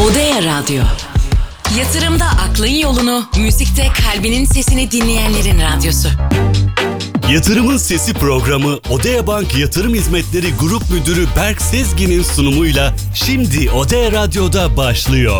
Odea Radyo. Yatırımda aklın yolunu, müzikte kalbinin sesini dinleyenlerin radyosu. Yatırımın Sesi programı Odea Bank Yatırım Hizmetleri Grup Müdürü Berk Sezgin'in sunumuyla şimdi Odea Radyo'da başlıyor.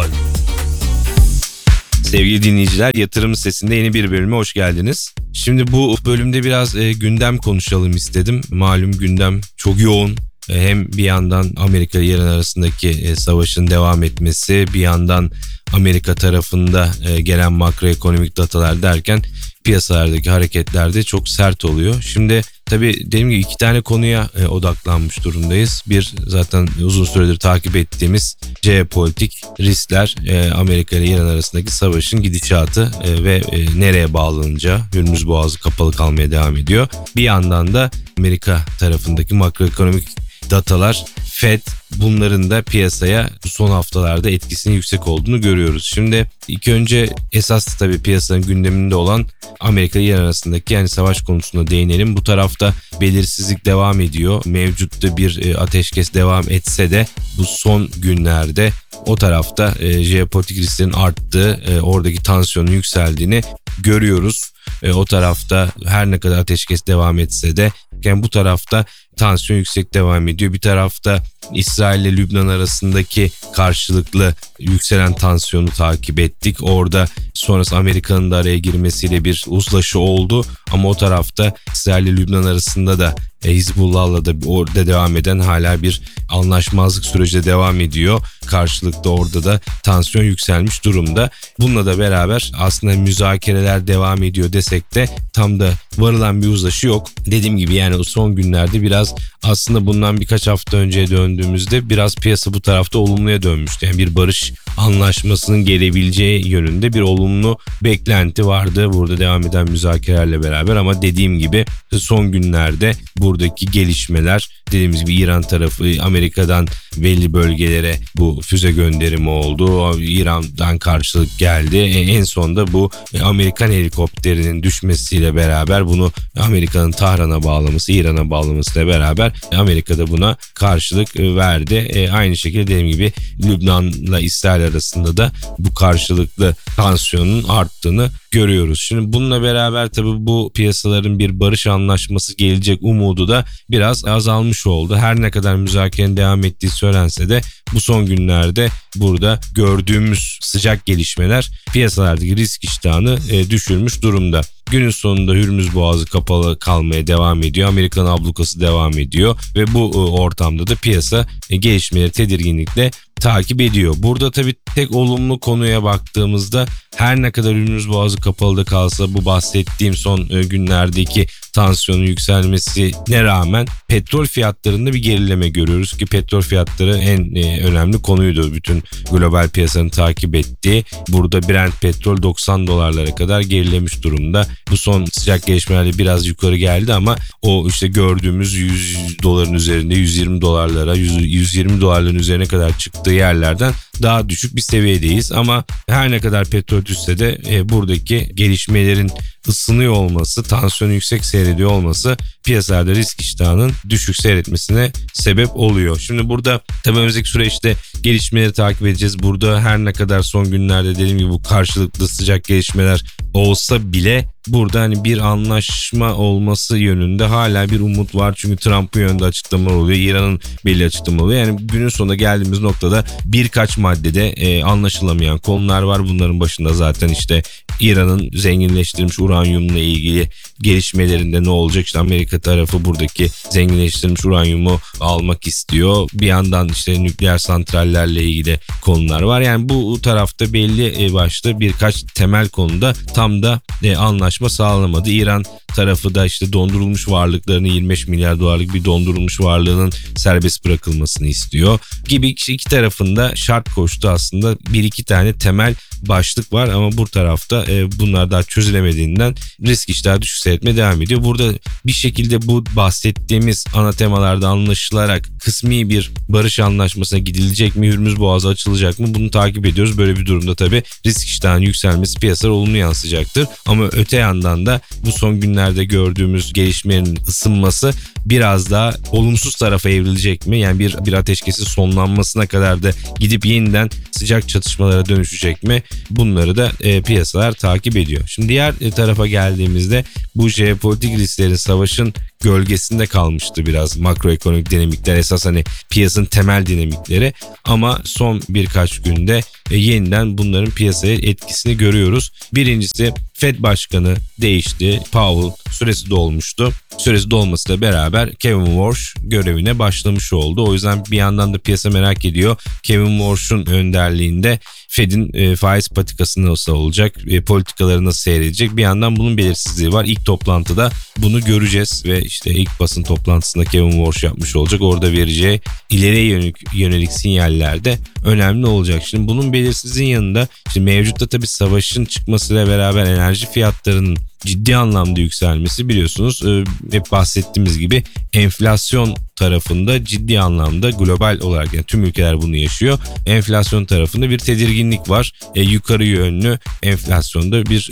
Sevgili dinleyiciler, Yatırım Sesi'nde yeni bir bölüme hoş geldiniz. Şimdi bu bölümde biraz gündem konuşalım istedim. Malum gündem çok yoğun. Hem bir yandan Amerika ile İran arasındaki savaşın devam etmesi, bir yandan Amerika tarafında gelen makroekonomik datalar derken piyasalardaki hareketler de çok sert oluyor. Şimdi tabii dediğim gibi iki tane konuya odaklanmış durumdayız. Bir, zaten uzun süredir takip ettiğimiz jeopolitik riskler, Amerika ile İran arasındaki savaşın gidişatı ve nereye bağlanacağı. Hürmüz Boğazı kapalı kalmaya devam ediyor. Bir yandan da Amerika tarafındaki makroekonomik datalar, FED, bunların da piyasaya son haftalarda etkisinin yüksek olduğunu görüyoruz. Şimdi ilk önce esas tabii piyasanın gündeminde olan Amerika ile İran arasındaki yani savaş konusuna değinelim. Bu tarafta belirsizlik devam ediyor. Mevcutta bir ateşkes devam etse de bu son günlerde o tarafta jeopolitik risklerin arttığı, oradaki tansiyonun yükseldiğini görüyoruz. O tarafta her ne kadar ateşkes devam etse de yani bu tarafta tansiyon yüksek devam ediyor. Bir tarafta İsrail ile Lübnan arasındaki karşılıklı yükselen tansiyonu takip ettik. Orada sonrası Amerika'nın da araya girmesiyle bir uzlaşı oldu. Ama o tarafta İsrail ile Lübnan arasında da Hizbullah'la da orada devam eden hala bir anlaşmazlık süreci devam ediyor. Karşılıklı orada da tansiyon yükselmiş durumda. Bununla da beraber aslında müzakereler devam ediyor desek de tam da varılan bir uzlaşı yok. Dediğim gibi yani o son günlerde biraz aslında bundan birkaç hafta önceye döndüğümüzde biraz piyasa bu tarafta olumluya dönmüştü. Yani bir barış anlaşmasının gelebileceği yönünde bir olumlu beklenti vardı burada devam eden müzakerelerle beraber, ama dediğim gibi son günlerde buradaki gelişmeler, dediğimiz gibi İran tarafı Amerika'dan belli bölgelere bu füze gönderimi oldu. İran'dan karşılık geldi. En sonunda bu Amerikan helikopterinin düşmesiyle beraber bunu Amerika'nın Tahran'a bağlaması, İran'a bağlamasıyla beraber Amerika'da buna karşılık verdi. Aynı şekilde dediğim gibi Lübnan'la İsrail arasında da bu karşılıklı tansiyonun arttığını görüyoruz. Şimdi bununla beraber tabii bu piyasaların bir barış anlaşması gelecek umudu da biraz azalmış oldu. Her ne kadar müzakerenin devam ettiği söylense de bu son günlerde burada gördüğümüz sıcak gelişmeler piyasalardaki risk iştahını düşürmüş durumda. Günün sonunda Hürmüz Boğazı kapalı kalmaya devam ediyor. Amerikan ablukası devam ediyor ve bu ortamda da piyasa gelişmeleri tedirginlikle takip ediyor. Burada tabii tek olumlu konuya baktığımızda her ne kadar Hürmüz Boğazı kapalı da kalsa bu bahsettiğim son günlerdeki tansiyonun yükselmesine rağmen petrol fiyatlarında bir gerileme görüyoruz ki petrol fiyatları en önemli konuydu bütün global piyasanın takip ettiği. Burada Brent petrol $90 kadar gerilemiş durumda. Bu son sıcak gelişmelerle biraz yukarı geldi ama o işte gördüğümüz $100 üzerinde $120 üzerine kadar çıktığı yerlerden daha düşük bir seviyedeyiz. Ama her ne kadar petrol düşse de buradaki gelişmelerin ısınıyor olması, tansiyonu yüksek seyrediyor olması piyasalarda risk iştahının düşük seyretmesine sebep oluyor. Şimdi burada tabii önümüzdeki süreçte gelişmeleri takip edeceğiz. Burada her ne kadar son günlerde dediğim gibi bu karşılıklı sıcak gelişmeler olsa bile burada hani bir anlaşma olması yönünde hala bir umut var. Çünkü Trump'ın yönünde açıklamalar oluyor. İran'ın belli açıklamalar oluyor. Yani günün sonunda geldiğimiz noktada birkaç maddede anlaşılamayan konular var. Bunların başında zaten işte İran'ın zenginleştirilmiş uranyumla ilgili gelişmelerinde ne olacak? İşte Amerika tarafı buradaki zenginleştirilmiş uranyumu almak istiyor. Bir yandan işte nükleer santrallerle ilgili konular var. Yani bu tarafta belli başta birkaç temel konuda tam da anlaşma sağlanamadı. İran tarafı da işte dondurulmuş varlıklarını, $25 milyar bir dondurulmuş varlığının serbest bırakılmasını istiyor gibi iki tarafında şart koştu aslında. Bir iki tane temel başlık var ama bu tarafta bunlar daha çözülemediğinden risk iştahı düşük seyretmeye devam ediyor. Burada bir şekilde bu bahsettiğimiz ana temalarda anlaşılarak kısmi bir barış anlaşmasına gidilecek mi? Hürmüz Boğazı açılacak mı? Bunu takip ediyoruz. Böyle bir durumda tabii risk iştahının yükselmesi piyasalara olumlu yansıyacaktır. Ama öte yandan da bu son günlerde gördüğümüz gelişmenin ısınması biraz daha olumsuz tarafa evrilecek mi? Yani bir ateşkesin sonlanmasına kadar da gidip yeniden sıcak çatışmalara dönüşecek mi? Bunları da piyasalar takip ediyor. Şimdi diğer tarafa geldiğimizde bu jeopolitik risklerin savaşın gölgesinde kalmıştı biraz makroekonomik dinamikler, esas hani piyasanın temel dinamikleri, ama son birkaç günde yeniden bunların piyasaya etkisini görüyoruz. Birincisi Fed Başkanı değişti. Powell süresi dolmuştu. Süresi dolmasıyla beraber Kevin Warsh görevine başlamış oldu. O yüzden bir yandan da piyasa merak ediyor. Kevin Warsh'un önderliğinde Fed'in faiz patikası nasıl olacak, politikaları nasıl seyredecek, bir yandan bunun belirsizliği var. İlk toplantıda bunu göreceğiz ve işte ilk basın toplantısında Kevin Warsh yapmış olacak. Orada vereceği ileriye yönelik sinyaller de önemli olacak. Şimdi bunun belirsizliğin yanında şimdi mevcutta tabii savaşın çıkmasıyla beraber enerji fiyatlarının ciddi anlamda yükselmesi, biliyorsunuz hep bahsettiğimiz gibi enflasyon tarafında ciddi anlamda global olarak, yani tüm ülkeler bunu yaşıyor. Enflasyon tarafında bir tedirginlik var. Yukarı yönlü enflasyonda bir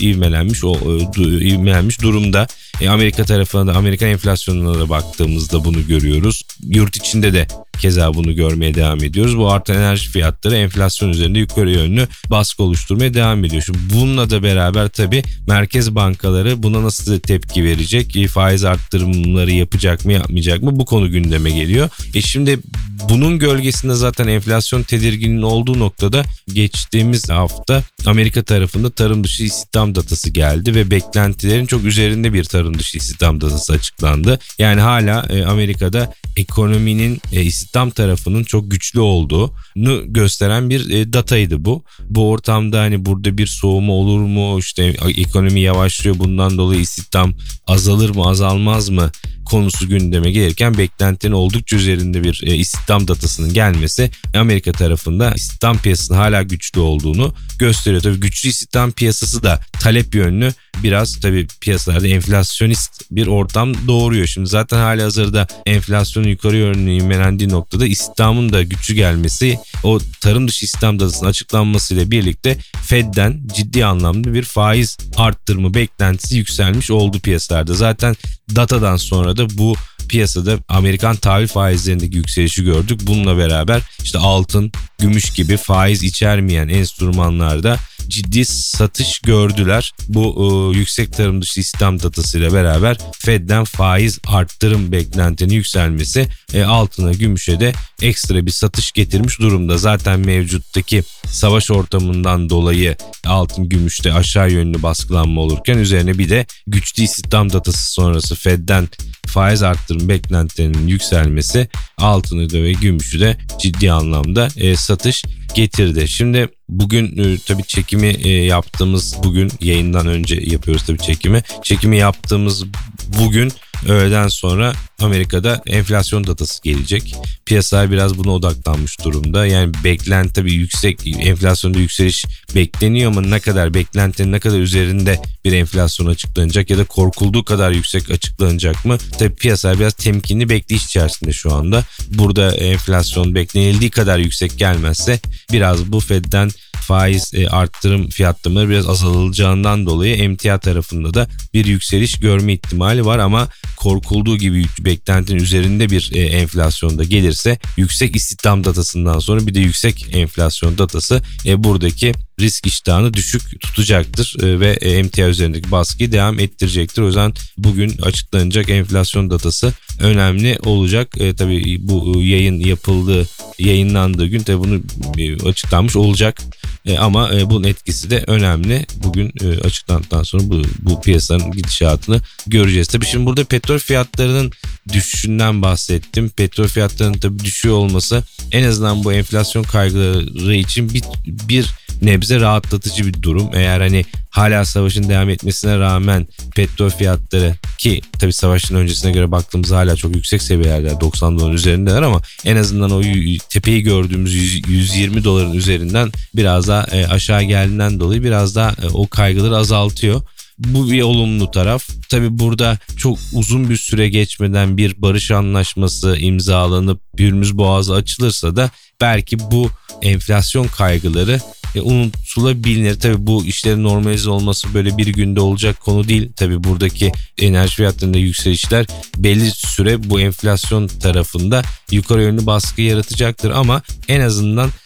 ivmelenmiş durumda. Amerika tarafına da, Amerikan enflasyonuna da baktığımızda bunu görüyoruz. Yurt içinde de keza bunu görmeye devam ediyoruz. Bu artan enerji fiyatları enflasyon üzerinde yukarı yönlü baskı oluşturmaya devam ediyor. Şimdi bununla da beraber tabii merkez bankaları buna nasıl tepki verecek? Faiz arttırımları yapacak mı, yapmayacak mı? Bu konu gündeme geliyor. Şimdi bunun gölgesinde zaten enflasyon tedirginliğinin olduğu noktada geçtiğimiz hafta Amerika tarafında tarım dışı istihdam datası geldi ve beklentilerin çok üzerinde bir tarım dışı istihdam datası açıklandı. Yani hala Amerika'da ekonominin istihdam tarafının çok güçlü olduğunu gösteren bir dataydı bu. Bu ortamda hani burada bir soğuma olur mu? İşte ekonomi yavaşlıyor, bundan dolayı istihdam azalır mı, azalmaz mı konusu gündeme gelirken beklentinin oldukça üzerinde bir istihdam datasının gelmesi Amerika tarafında istihdam piyasasının hala güçlü olduğunu gösteriyor. Tabii güçlü istihdam piyasası da talep yönlü biraz tabii piyasalarda enflasyonist bir ortam doğuruyor. Şimdi zaten halihazırda enflasyonun yukarı yönlü ivmelendiği noktada istihdamın da güçlü gelmesi, o tarım dışı istihdam datasının açıklanmasıyla birlikte Fed'den ciddi anlamda bir faiz arttırma beklentisi yükselmiş oldu piyasalarda. Zaten datadan sonra da bu piyasada Amerikan tahvil faizlerindeki yükselişi gördük. Bununla beraber işte altın, gümüş gibi faiz içermeyen enstrümanlarda ciddi satış gördüler. Bu yüksek tarım dışı istihdam datasıyla beraber Fed'den faiz arttırım beklentinin yükselmesi altına, gümüşe de ekstra bir satış getirmiş durumda. Zaten mevcuttaki savaş ortamından dolayı altın, gümüşte aşağı yönlü baskılanma olurken üzerine bir de güçlü istihdam datası sonrası Fed'den faiz arttırım beklentilerinin yükselmesi altını da ve gümüşü de ciddi anlamda satış getirdi. Şimdi bugün tabii çekimi yaptığımız, bugün yayından önce yapıyoruz tabii çekimi. Çekimi yaptığımız bugün öğleden sonra Amerika'da enflasyon datası gelecek. Piyasalar biraz buna odaklanmış durumda. Yani beklenti tabii yüksek, enflasyonda yükseliş bekleniyor ama ne kadar, beklentinin ne kadar üzerinde bir enflasyon açıklanacak ya da korkulduğu kadar yüksek açıklanacak mı? Tabii piyasalar biraz temkinli bekleyiş içerisinde şu anda. Burada enflasyon beklenildiği kadar yüksek gelmezse biraz bu Fed'den faiz arttırım fiyatlamaları biraz azalacağından dolayı emtia tarafında da bir yükseliş görme ihtimali var, ama korkulduğu gibi beklentinin üzerinde bir enflasyonda gelirse, yüksek istihdam datasından sonra bir de yüksek enflasyon datası buradaki risk iştahını düşük tutacaktır ve emtia üzerindeki baskıyı devam ettirecektir. O yüzden bugün açıklanacak enflasyon datası önemli olacak. Tabii bu yayınlandığı gün tabii bunu açıklanmış olacak. Ama bunun etkisi de önemli. Bugün açıklandıktan sonra bu piyasanın gidişatını göreceğiz. Tabii şimdi burada petrol fiyatlarının düşüşünden bahsettim. Petrol fiyatlarının tabii düşüyor olması en azından bu enflasyon kaygıları için bir nebze rahatlatıcı bir durum. Eğer hani hala savaşın devam etmesine rağmen petrol fiyatları, ki tabii savaşın öncesine göre baktığımızda hala çok yüksek seviyelerde, $90 üzerindeler, ama en azından o tepeyi gördüğümüz 120 doların üzerinden biraz daha aşağı geldiğinden dolayı biraz daha o kaygıları azaltıyor. Bu bir olumlu taraf. Tabii burada çok uzun bir süre geçmeden bir barış anlaşması imzalanıp Hürmüz Boğazı açılırsa da belki bu enflasyon kaygıları unutulabilir. Tabii bu işlerin normalize olması böyle bir günde olacak konu değil. Tabii buradaki enerji fiyatlarında yükselişler belli süre bu enflasyon tarafında yukarı yönlü baskı yaratacaktır, ama en azından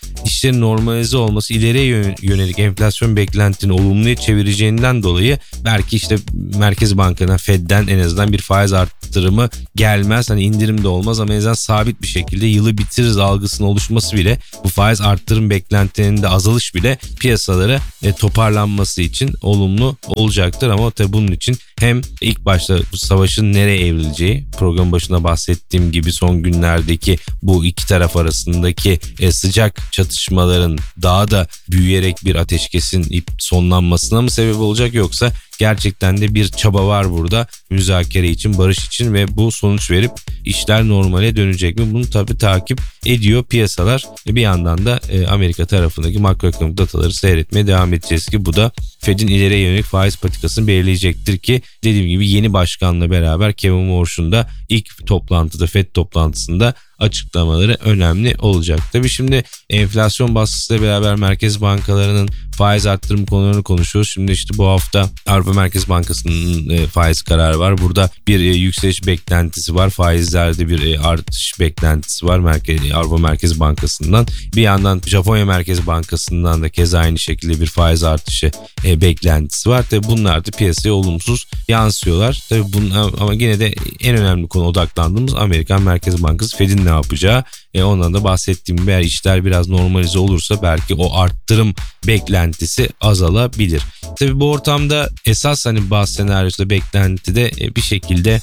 işlerin normalize olması ileriye yönelik enflasyon beklentini olumluya çevireceğinden dolayı belki işte Merkez Bankası'na, Fed'den en azından bir faiz arttırımı gelmez. Hani indirim de olmaz ama en azından sabit bir şekilde yılı bitiririz algısının oluşması bile, bu faiz arttırım beklentilerinde azalış bile piyasalara toparlanması için olumlu olacaktır. Ama tabii bunun için hem ilk başta bu savaşın nereye evrileceği, program başında bahsettiğim gibi son günlerdeki bu iki taraf arasındaki sıcak çatışmaların daha da büyüyerek bir ateşkesin sonlanmasına mı sebep olacak, yoksa gerçekten de bir çaba var burada müzakere için, barış için ve bu sonuç verip işler normale dönecek mi? Bunu tabii takip ediyor piyasalar. Bir yandan da Amerika tarafındaki makroekonomik dataları seyretmeye devam edeceğiz ki bu da Fed'in ileriye yönelik faiz politikasını belirleyecektir ki dediğim gibi yeni başkanla beraber Kevin Warsh'un da ilk toplantıda, Fed toplantısında açıklamaları önemli olacak. Tabii şimdi enflasyon baskısıyla beraber merkez bankalarının faiz arttırım konularını konuşuyoruz. Şimdi işte bu hafta Avrupa Merkez Bankası'nın faiz kararı var. Burada bir yükseliş beklentisi var. Faizlerde bir artış beklentisi var Avrupa Merkez Bankası'ndan. Bir yandan Japonya Merkez Bankası'ndan da keza aynı şekilde bir faiz artışı beklentisi var. Tabii bunlar da piyasaya olumsuz yansıyorlar. Tabii ama yine de en önemli konu odaklandığımız Amerikan Merkez Bankası Fed'in ne yapacağı. Ondan da bahsettiğim gibi eğer işler biraz normalize olursa belki o arttırım beklentisi azalabilir. Tabii bu ortamda esas hani bazı senaryoda beklentide bir şekilde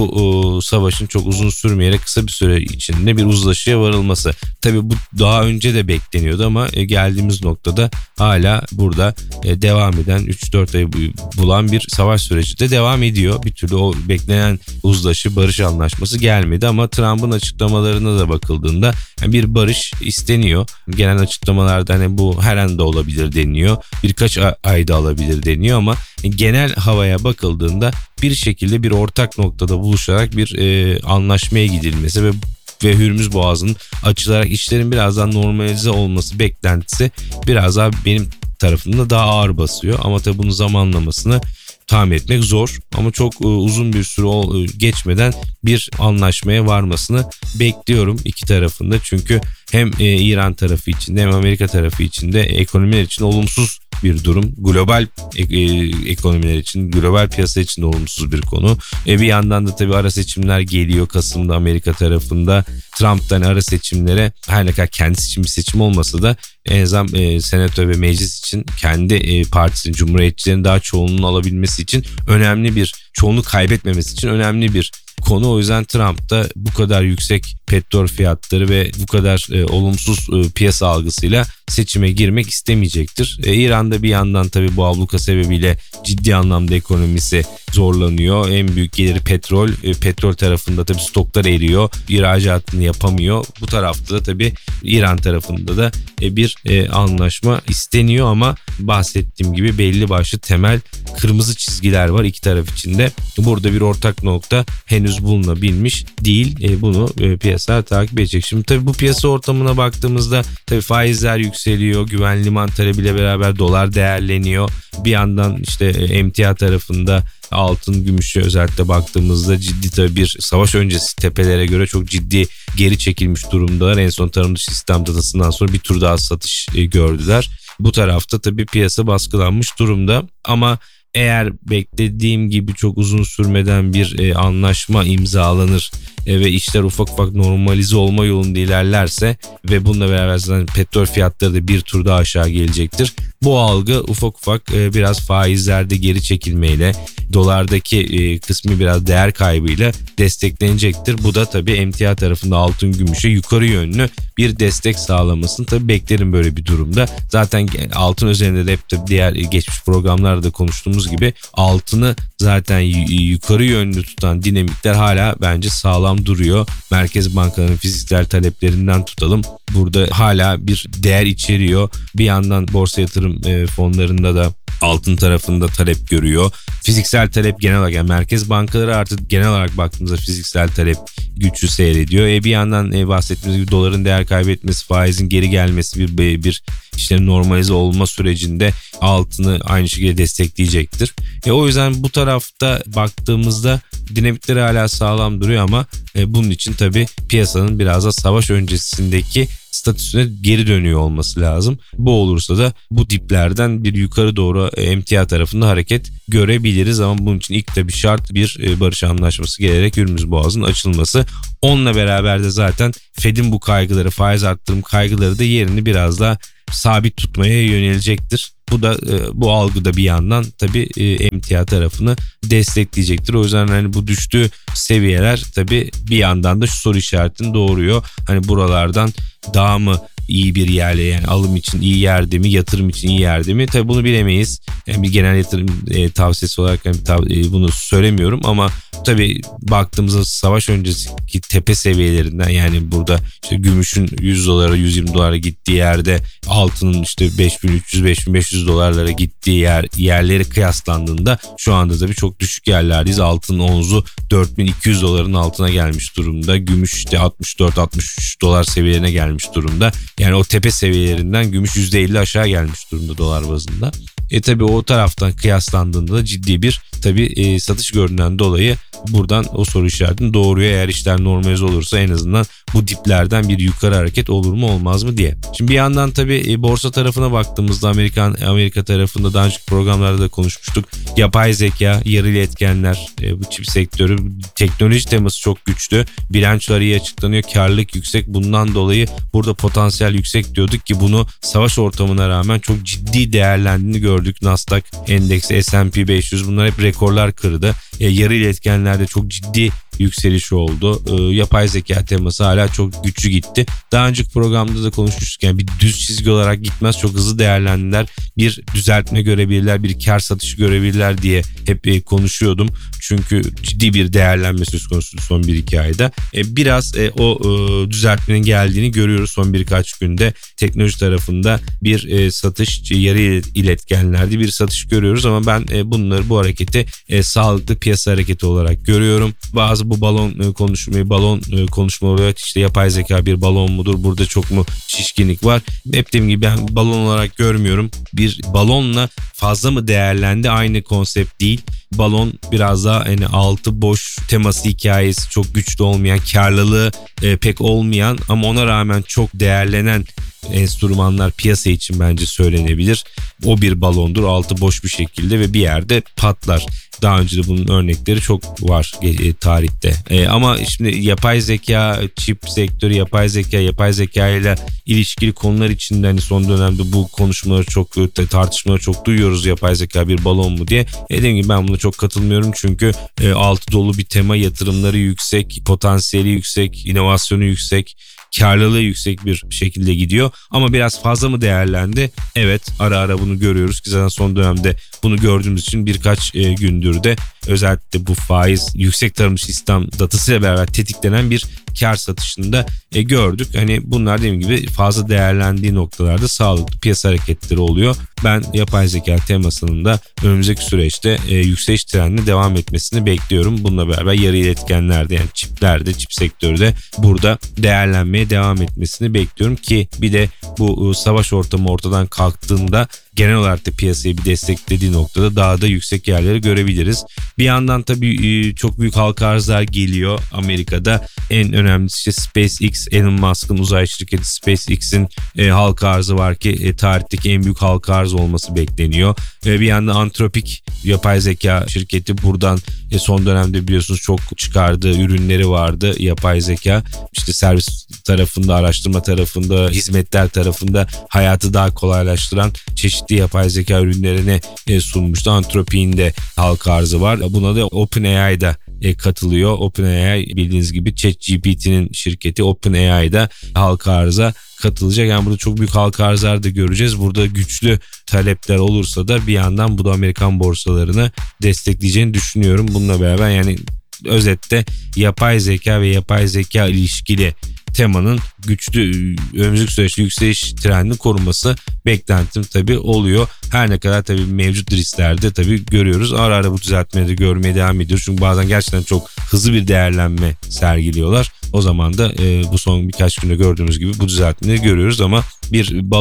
bu savaşın çok uzun sürmeyerek kısa bir süre içinde bir uzlaşıya varılması. Tabii bu daha önce de bekleniyordu ama geldiğimiz noktada hala burada devam eden 3-4 ay bulan bir savaş süreci de devam ediyor. Bir türlü o beklenen uzlaşı, barış anlaşması gelmedi ama Trump'ın açıklamalarına da bakıldığında bir barış isteniyor. Gelen açıklamalarda hani bu her anda olabilir deniyor. Birkaç ayda alabilir deniyor ama genel havaya bakıldığında bir şekilde bir ortak noktada buluşarak bir anlaşmaya gidilmesi ve Hürmüz Boğazı'nın açılarak işlerin birazdan normalize olması beklentisi biraz daha benim tarafımda daha ağır basıyor. Ama tabii bunun zamanlamasını tahmin etmek zor ama çok uzun bir süre geçmeden bir anlaşmaya varmasını bekliyorum iki tarafında. Çünkü hem İran tarafı için hem Amerika tarafı için de ekonomiler için olumsuz bir durum. Global ekonomiler için, global piyasa için de olumsuz bir konu. Bir yandan da tabii ara seçimler geliyor Kasım'da Amerika tarafında. Trump'tan ara seçimlere her ne kadar kendisi için bir seçim olmasa da en azından senato ve meclis için kendi partisinin, cumhuriyetçilerin daha çoğunluğunu alabilmesi için önemli bir, çoğunluk kaybetmemesi için önemli bir konu. O yüzden Trump da bu kadar yüksek petrol fiyatları ve bu kadar olumsuz piyasa algısıyla seçime girmek istemeyecektir. İran'da bir yandan tabii bu abluka sebebiyle ciddi anlamda ekonomisi zorlanıyor. En büyük geliri petrol. Petrol tarafında tabii stoklar eriyor. İhracatını yapamıyor. Bu tarafta da tabii İran tarafında da bir anlaşma isteniyor ama bahsettiğim gibi belli başlı temel kırmızı çizgiler var iki taraf içinde. Burada bir ortak nokta henüz bulunabilmiş değil. Bunu piyasalar takip edecek. Şimdi tabii bu piyasa ortamına baktığımızda tabii faizler yükseliyor. Güvenli liman talebiyle beraber dolar değerleniyor. Bir yandan işte emtia tarafında altın, gümüşe özellikle baktığımızda ciddi tabii bir savaş öncesi tepelere göre çok ciddi geri çekilmiş durumdalar. En son tarım dışı istihdam datasından sonra bir tur daha satış gördüler. Bu tarafta tabii piyasa baskılanmış durumda ama eğer beklediğim gibi çok uzun sürmeden bir anlaşma imzalanır ve işler ufak ufak normalize olma yolunda ilerlerse ve bununla beraber zaten petrol fiyatları da bir tur daha aşağı gelecektir. Bu algı ufak ufak biraz faizlerde geri çekilmeyle, dolardaki kısmı biraz değer kaybıyla desteklenecektir. Bu da tabii emtia tarafında altın, gümüşe yukarı yönlü bir destek sağlamasını tabii beklerim böyle bir durumda. Zaten altın üzerinde de hep de diğer geçmiş programlarda konuştuğumuz gibi altını zaten yukarı yönlü tutan dinamikler hala bence sağlam duruyor. Merkez bankalarının fiziksel taleplerinden tutalım. Burada hala bir değer içeriyor. Bir yandan borsa yatırım fonlarında da altın tarafında talep görüyor. Fiziksel talep genel olarak yani merkez bankaları artık genel olarak baktığımızda fiziksel talep güçlü seyrediyor. Bir yandan bahsettiğimiz gibi doların değer kaybetmesi, faizin geri gelmesi bir işlerin normalize olma sürecinde altını aynı şekilde destekleyecektir. O yüzden bu tarafta baktığımızda Dinamitleri hala sağlam duruyor ama bunun için tabii piyasanın biraz da savaş öncesindeki statüsüne geri dönüyor olması lazım. Bu olursa da bu diplerden bir yukarı doğru emtia tarafında hareket görebiliriz ama bunun için ilk tabii şart bir barış anlaşması gelerek Hürmüz Boğazı'nın açılması. Onunla beraber de zaten Fed'in bu kaygıları, faiz arttırım kaygıları da yerini biraz daha sabit tutmaya yönelecektir. Bu da bu algıda bir yandan tabii emtia tarafını destekleyecektir. O yüzden hani bu düştüğü seviyeler tabii bir yandan da şu soru işaretini doğuruyor. Hani buralardan daha mı iyi bir yerle, yani alım için iyi yerde mi, yatırım için iyi yerde mi? Tabii bunu bilemeyiz. Yani bir genel yatırım tavsiyesi olarak bunu söylemiyorum ama tabii baktığımızda savaş öncesindeki tepe seviyelerinden, yani burada işte gümüşün 100 dolara 120 dolara gittiği yerde altının işte 5300-5500 dolarlara gittiği yerleri kıyaslandığında şu anda tabii çok düşük yerlerdeyiz. Altının onzu 4200 doların altına gelmiş durumda. Gümüş işte 64-63 dolar seviyelerine gelmiş durumda. Yani o tepe seviyelerinden gümüş %50 aşağı gelmiş durumda dolar bazında. Tabii o taraftan kıyaslandığında da ciddi bir tabii satış gördüğünden dolayı buradan o soru işaretini doğuruyor. Eğer işler normalize olursa en azından bu diplerden bir yukarı hareket olur mu olmaz mı diye. Şimdi bir yandan tabii borsa tarafına baktığımızda Amerika tarafında daha önceki programlarda da konuşmuştuk. Yapay zeka, yarılı etkenler, bu çip sektörü, teknoloji teması çok güçlü. Bilançoları iyi açıklanıyor, karlılık yüksek. Bundan dolayı burada potansiyel yüksek diyorduk ki bunu savaş ortamına rağmen çok ciddi değerlendiğini gördük. Nasdaq endeksi, S&P 500 bunlar hep rekorlar kırdı. Yarılı etkenlerde çok ciddi yükseliş oldu. Yapay zeka teması hala çok güçlü gitti. Daha önceki programda da konuşmuştuk. Yani bir düz çizgi olarak gitmez. Çok hızlı değerlendiler. Bir düzeltme görebilirler, bir kar satışı görebilirler diye hep konuşuyordum. Çünkü ciddi bir değerlenme söz konusu son 1-2 ayda. Biraz o düzeltmenin geldiğini görüyoruz son birkaç günde. Teknoloji tarafında bir satış, yarı iletkenlerde bir satış görüyoruz ama ben bu hareketi sağlıklı piyasa hareketi olarak görüyorum. Bazı bu balon konuşma olarak işte yapay zeka bir balon mudur? Burada çok mu şişkinlik var? Hep dediğim gibi ben balon olarak görmüyorum. Bir balonla fazla mı değerlendi? Aynı konsept değil. Balon biraz daha hani altı boş teması hikayesi çok güçlü olmayan, karlılığı pek olmayan ama ona rağmen çok değerlenen enstrümanlar piyasa için bence söylenebilir. O bir balondur, altı boş bir şekilde ve bir yerde patlar. Daha önce de bunun örnekleri çok var tarihte. Ama şimdi yapay zeka, çip sektörü, yapay zeka ile ilişkili konular içinde hani son dönemde bu konuşmaları çok, tartışmaları çok duyuyoruz. Yapay zeka bir balon mu diye. Dediğim gibi ben buna çok katılmıyorum çünkü altı dolu bir tema, yatırımları yüksek, potansiyeli yüksek, inovasyonu yüksek, karlılığı yüksek bir şekilde gidiyor. Ama biraz fazla mı değerlendi? Evet, ara ara bunu görüyoruz ki zaten son dönemde bunu gördüğümüz için birkaç gündür de özellikle bu faiz yüksek tarımsal istihdam datasıyla beraber tetiklenen bir kar satışında gördük. Hani bunlar dediğim gibi fazla değerlendiği noktalarda sağlıklı piyasa hareketleri oluyor. Ben yapay zeka temasının da önümüzdeki süreçte yükseliş trendine devam etmesini bekliyorum. Bununla beraber yarı iletkenlerde, yani çiplerde, çip sektörü de burada değerlenmeye devam etmesini bekliyorum ki bir de bu savaş ortamı ortadan kalktığında genel olarak da piyasayı bir desteklediği noktada daha da yüksek yerleri görebiliriz. Bir yandan tabii çok büyük halka arzlar geliyor Amerika'da. En önemlisi işte SpaceX, Elon Musk'ın uzay şirketi SpaceX'in halka arzı var ki tarihteki en büyük halka arz olması bekleniyor. Bir yandan Anthropic yapay zeka şirketi buradan son dönemde biliyorsunuz çok çıkardığı ürünleri vardı yapay zeka. İşte servis tarafında, araştırma tarafında, hizmetler tarafında hayatı daha kolaylaştıran çeşitli yapay zeka ürünlerine sunmuştu. Anthropic'in de halka arzı var. Buna da OpenAI da katılıyor. OpenAI bildiğiniz gibi ChatGPT'nin şirketi OpenAI'da halka arza katılacak. Yani burada çok büyük halka arzlar da göreceğiz. Burada güçlü talepler olursa da bir yandan bu da Amerikan borsalarını destekleyeceğini düşünüyorum. Bununla beraber yani özette yapay zeka ve yapay zeka ilişkili temanın güçlü önümüzdeki süreçte yükseliş trendini koruması beklentim tabii oluyor. Her ne kadar tabii mevcut risklerde tabii görüyoruz. Ara ara bu düzeltmeleri görmeye devam ediyoruz. Çünkü bazen gerçekten çok hızlı bir değerlenme sergiliyorlar. O zaman da bu son birkaç günde gördüğümüz gibi bu düzeltmeleri görüyoruz ama bir balon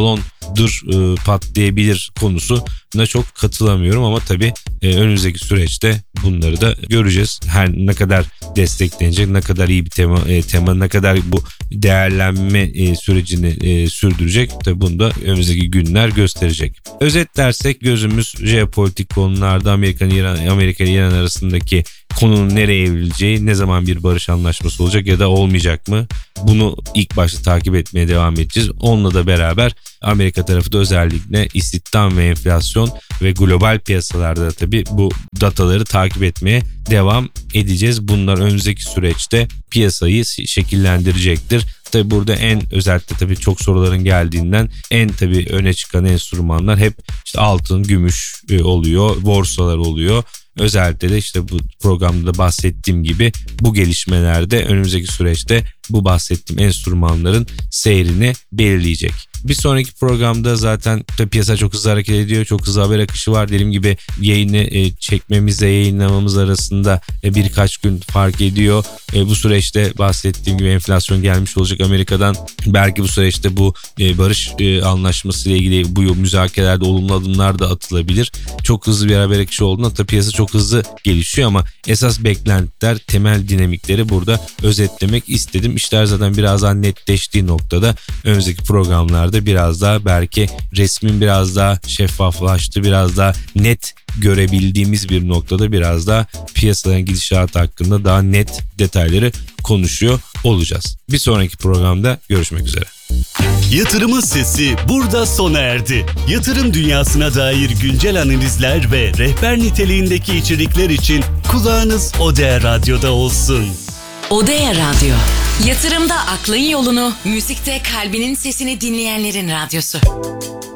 patlayabilir konusuna çok katılamıyorum ama tabii önümüzdeki süreçte bunları da göreceğiz. Her ne kadar desteklenecek, ne kadar iyi bir tema ne kadar bu değerlenme sürecini sürdürecek, tabii bunu da önümüzdeki günler gösterecek. Özetlersek gözümüz jeopolitik konularda Amerika ile İran arasındaki konunun nereye evrileceği, ne zaman bir barış anlaşması olacak ya da olmayacak mı? Bunu ilk başta takip etmeye devam edeceğiz. Onunla da beraber Amerika tarafı da özellikle istihdam ve enflasyon ve global piyasalarda da tabii bu dataları takip etmeye devam edeceğiz. Bunlar önümüzdeki süreçte piyasayı şekillendirecektir. Tabii burada en özellikle tabii çok soruların geldiğinden en tabii öne çıkan enstrümanlar hep işte altın, gümüş oluyor, borsalar oluyor. Özellikle de işte bu programda da bahsettiğim gibi bu gelişmelerde önümüzdeki süreçte bu bahsettiğim enstrümanların seyrini belirleyecek. Bir sonraki programda zaten piyasa çok hızlı hareket ediyor. Çok hızlı haber akışı var. Dediğim gibi yayını çekmemizle yayınlamamız arasında birkaç gün fark ediyor. Bu süreçte bahsettiğim gibi enflasyon gelmiş olacak Amerika'dan. Belki bu süreçte bu barış anlaşması ile ilgili bu müzakerelerde olumlu adımlar da atılabilir. Çok hızlı bir haber akışı olduğunda tabii piyasa çok hızlı gelişiyor ama esas beklentiler, temel dinamikleri burada özetlemek istedim. İşler zaten biraz daha netleştiği noktada önümüzdeki programlarda biraz daha belki resmin biraz daha şeffaflaştı, biraz daha net görebildiğimiz bir noktada biraz daha piyasaların gidişatı hakkında daha net detayları konuşuyor olacağız. Bir sonraki programda görüşmek üzere. Yatırımın sesi burada sona erdi. Yatırım dünyasına dair güncel analizler ve rehber niteliğindeki içerikler için kulağınız ODEA Radyo'da olsun. ODEA Radyo. Yatırımda aklın yolunu, müzikte kalbinin sesini dinleyenlerin radyosu.